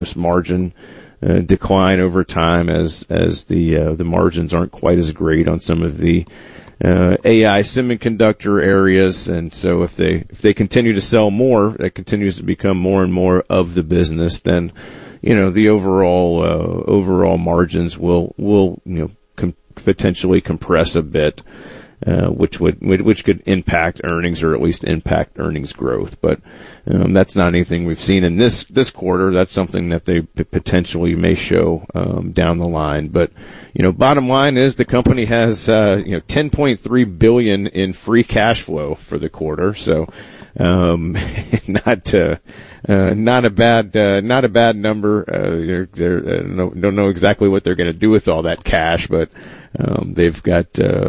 margin decline over time as the margins aren't quite as great on some of the AI semiconductor areas. And so if they continue to sell more, that continues to become more and more of the business, then the overall margins will potentially compress a bit, which could impact earnings, or at least impact earnings growth. But that's not anything we've seen in this quarter. That's something that they potentially may show down the line. But bottom line is the company has $10.3 billion in free cash flow for the quarter. So not a bad number. Don't know exactly what they're going to do with all that cash, but they've got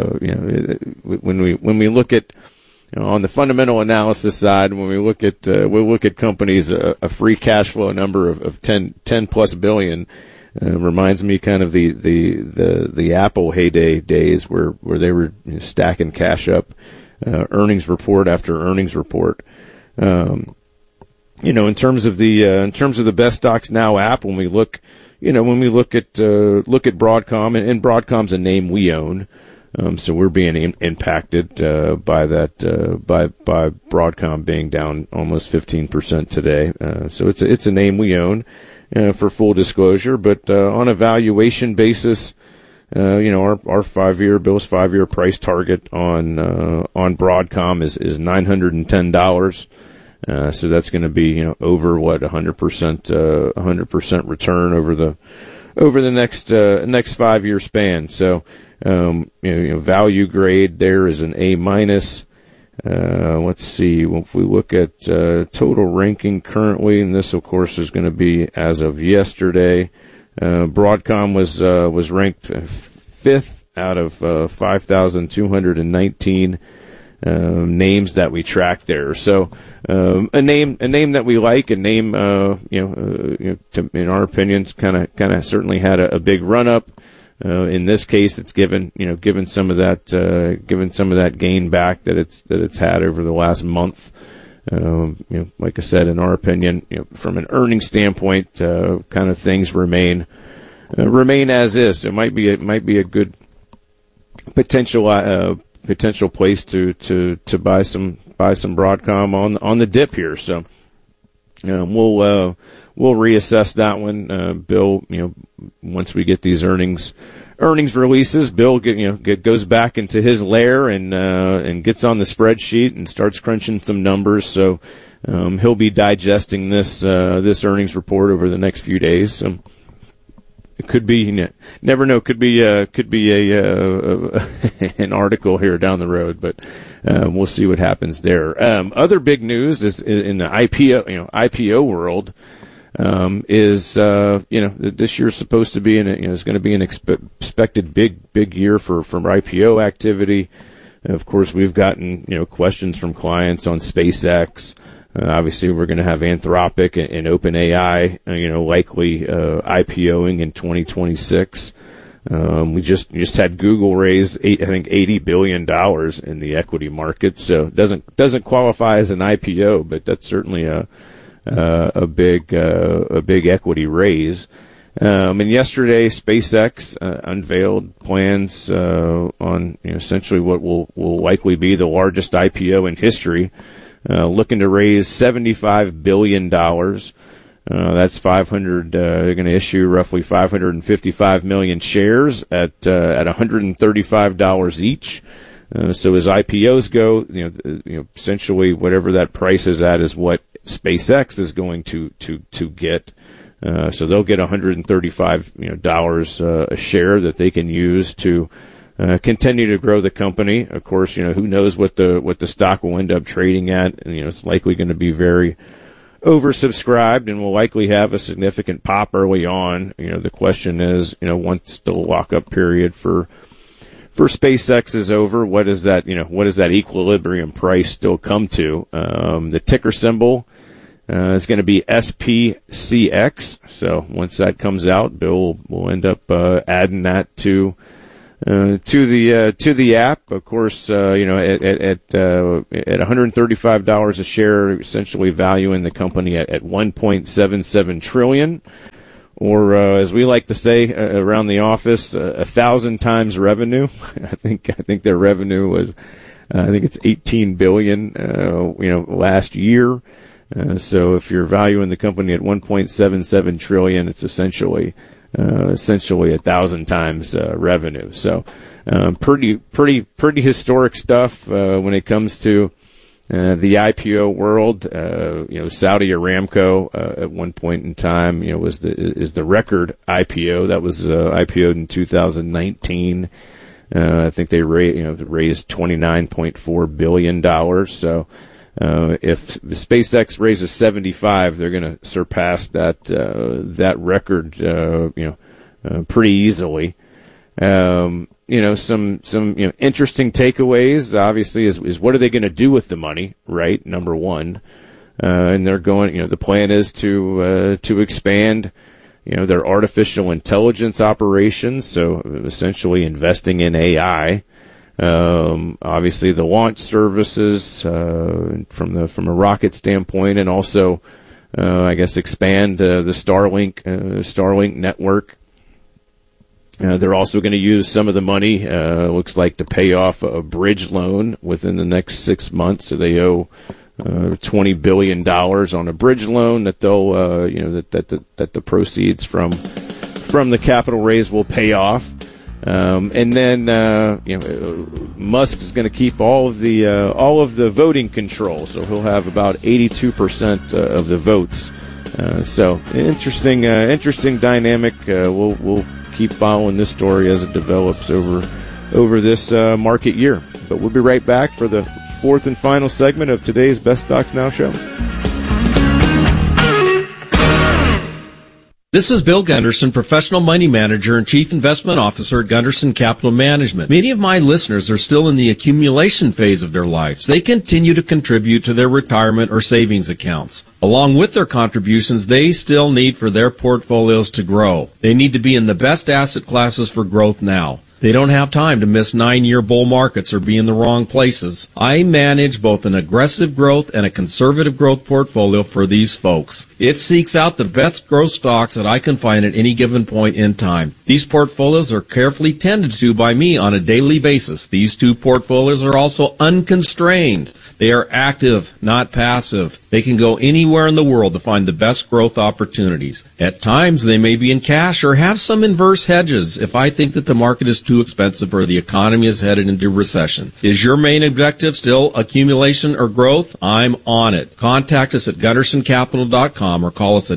when we look at on the fundamental analysis side, when we look at companies, a free cash flow number of 10 plus billion reminds me kind of the Apple heyday days where they were stacking cash up, earnings report after earnings report. In terms of the best stocks now, Apple, when we look at Broadcom, and Broadcom's a name we own, so we're being impacted by that by Broadcom being down almost 15% today. So it's a name we own for full disclosure, but on a valuation basis, our Bill's 5-year price target on Broadcom is $910. So that's going to be, over 100% return over the next 5-year span. So, value grade there is an A-. Let's see, if we look at, total ranking currently, and this of course is going to be as of yesterday, Broadcom was ranked 5th out of 5,219 names that we track there. So a name that we like, a name in our opinions kind of certainly had a big run up. In this case, it's given some of that gain back that it's had over the last month. Like I said, in our opinion, from an earnings standpoint, kind of things remain as is. It might be a good potential place to buy some Broadcom on the dip here. So we'll reassess that one. Bill, once we get these earnings releases, Bill goes back into his lair and gets on the spreadsheet and starts crunching some numbers. So he'll be digesting this earnings report over the next few days. So it could be, never know, could be an article here down the road, but we'll see what happens there. Other big news is in the IPO world. This year's supposed to be it's going to be an expected big year for IPO activity. Of course, we've gotten, questions from clients on SpaceX. Obviously we're going to have Anthropic and OpenAI, likely, IPOing in 2026. We just had Google raise $80 billion in the equity market. So it doesn't qualify as an IPO, but that's certainly a big equity raise. And yesterday SpaceX unveiled plans on essentially what will likely be the largest IPO in history, looking to raise $75 billion. That's 500. They're going to issue roughly 555 million shares at $135 each. So as IPOs go, essentially whatever that price is at is what SpaceX is going to get. So they'll get $135 a share that they can use to continue to grow the company. Of course, who knows what the stock will end up trading at. And, it's likely going to be very oversubscribed and will likely have a significant pop early on. The question is, once the lockup period for SpaceX is over, what does that equilibrium price still come to? The ticker symbol is going to be SPCX. So once that comes out, Bill will end up adding that to to the app. Of course, at $135 a share, essentially valuing the company at $1.77 trillion, or as we like to say around the office, 1,000 times revenue. I think their revenue was, I think it's $18 billion, last year. So if you're valuing the company at $1.77 trillion, it's essentially 1,000 times revenue. So pretty historic stuff when it comes to the IPO world. Saudi Aramco at one point in time, is the record IPO. That was IPO'd in 2019. I think they raised $29.4 billion. So if the SpaceX raises 75, they're going to surpass that record, pretty easily. Some interesting takeaways, obviously, is what are they going to do with the money, right? Number one. And they're going, the plan is to expand, their artificial intelligence operations. So essentially investing in AI. Obviously the launch services, from a rocket standpoint, and also, expand, the Starlink network. They're also going to use some of the money, looks like, to pay off a bridge loan within the next 6 months. So they owe, $20 billion on a bridge loan that they'll, that the proceeds from the capital raise will pay off. And then, Musk is going to keep all of the voting control. So he'll have about 82% of the votes. So interesting dynamic. We'll keep following this story as it develops over this market year. But we'll be right back for the fourth and final segment of today's Best Stocks Now show. This is Bill Gunderson, professional money manager and chief investment officer at Gunderson Capital Management. Many of my listeners are still in the accumulation phase of their lives. They continue to contribute to their retirement or savings accounts. Along with their contributions, they still need for their portfolios to grow. They need to be in the best asset classes for growth now. They don't have time to miss 9-year bull markets or be in the wrong places. I manage both an aggressive growth and a conservative growth portfolio for these folks. It seeks out the best growth stocks that I can find at any given point in time. These portfolios are carefully tended to by me on a daily basis. These two portfolios are also unconstrained. They are active, not passive. They can go anywhere in the world to find the best growth opportunities. At times, they may be in cash or have some inverse hedges if I think that the market is too expensive or the economy is headed into recession. Is your main objective still accumulation or growth? I'm on it. Contact us at GundersonCapital.com or call us at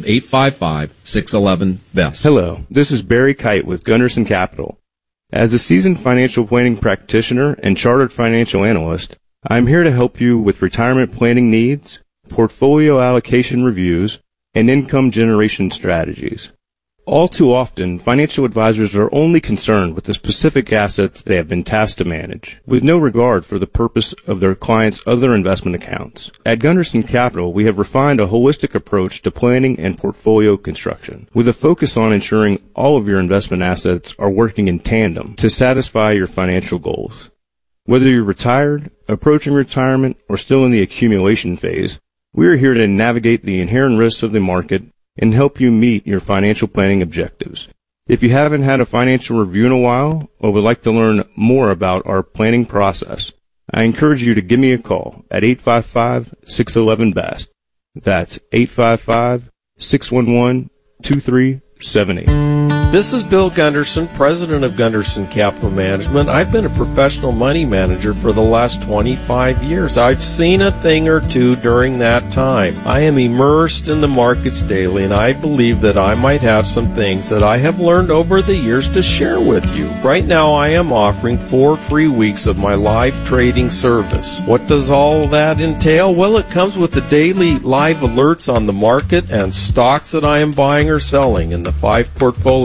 855-611-BEST. Hello, this is Barry Kite with Gunderson Capital. As a seasoned financial planning practitioner and chartered financial analyst, I'm here to help you with retirement planning needs, portfolio allocation reviews, and income generation strategies. All too often, financial advisors are only concerned with the specific assets they have been tasked to manage, with no regard for the purpose of their clients' other investment accounts. At Gunderson Capital, we have refined a holistic approach to planning and portfolio construction, with a focus on ensuring all of your investment assets are working in tandem to satisfy your financial goals. Whether you're retired, approaching retirement, or still in the accumulation phase, we are here to navigate the inherent risks of the market and help you meet your financial planning objectives. If you haven't had a financial review in a while or would like to learn more about our planning process, I encourage you to give me a call at 855-611-BEST. That's 855-611-2378. This is Bill Gunderson, president of Gunderson Capital Management. I've been a professional money manager for the last 25 years. I've seen a thing or two during that time. I am immersed in the markets daily, and I believe that I might have some things that I have learned over the years to share with you. Right now, I am offering 4 free weeks of my live trading service. What does all that entail? Well, it comes with the daily live alerts on the market and stocks that I am buying or selling in the 5 portfolios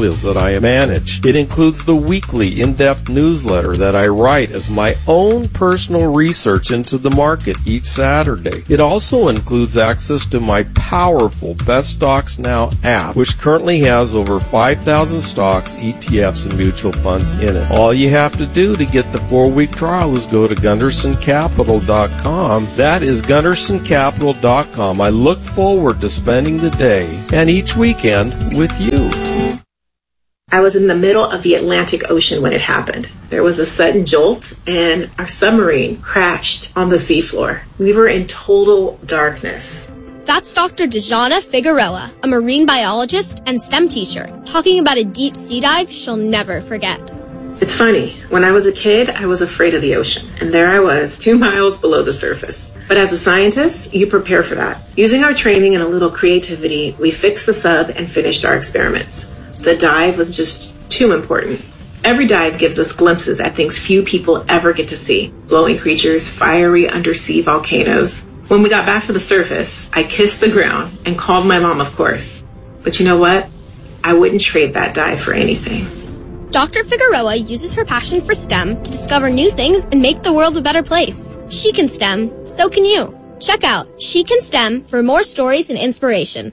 initiatives that I manage. It includes the weekly in-depth newsletter that I write as my own personal research into the market each Saturday. It also includes access to my powerful Best Stocks Now app, which currently has over 5,000 stocks, ETFs, and mutual funds in it. All you have to do to get the 4-week trial is go to GundersonCapital.com. That is GundersonCapital.com. I look forward to spending the day and each weekend with you. I was in the middle of the Atlantic Ocean when it happened. There was a sudden jolt, and our submarine crashed on the seafloor. We were in total darkness. That's Dr. Dejana Figueroa, a marine biologist and STEM teacher, talking about a deep sea dive she'll never forget. It's funny, when I was a kid, I was afraid of the ocean, and there I was, 2 miles below the surface. But as a scientist, you prepare for that. Using our training and a little creativity, we fixed the sub and finished our experiments. The dive was just too important. Every dive gives us glimpses at things few people ever get to see. Glowing creatures, fiery undersea volcanoes. When we got back to the surface, I kissed the ground and called my mom, of course. But you know what? I wouldn't trade that dive for anything. Dr. Figueroa uses her passion for STEM to discover new things and make the world a better place. She can STEM, so can you. Check out She Can STEM for more stories and inspiration.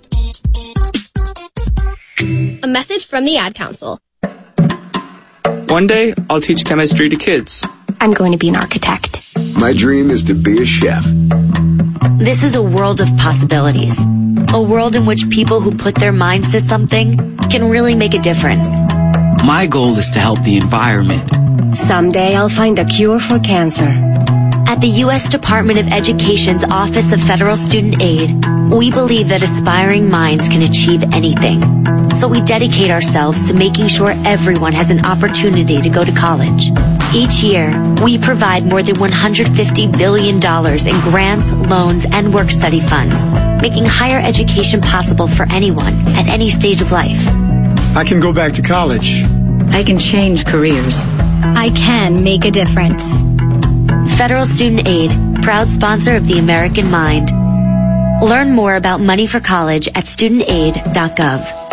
A message from the Ad Council. One day, I'll teach chemistry to kids. I'm going to be an architect. My dream is to be a chef. This is a world of possibilities. A world in which people who put their minds to something can really make a difference. My goal is to help the environment. Someday I'll find a cure for cancer. At the U.S. Department of Education's Office of Federal Student Aid, we believe that aspiring minds can achieve anything. So we dedicate ourselves to making sure everyone has an opportunity to go to college. Each year, we provide more than $150 billion in grants, loans, and work-study funds, making higher education possible for anyone at any stage of life. I can go back to college. I can change careers. I can make a difference. Federal Student Aid, proud sponsor of the American Mind. Learn more about money for college at studentaid.gov.